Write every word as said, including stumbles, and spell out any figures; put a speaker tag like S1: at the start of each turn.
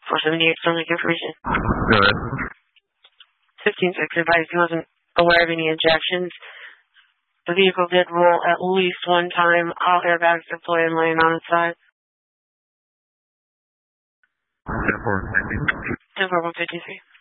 S1: four seventy-eight, Sonic information.
S2: Go ahead.
S1: fifteen six advised he wasn't aware of any ejections. The vehicle did roll at least one time. All airbags deployed and laying on its side.
S2: ten four fifty-three.
S1: ten four one fifty-three.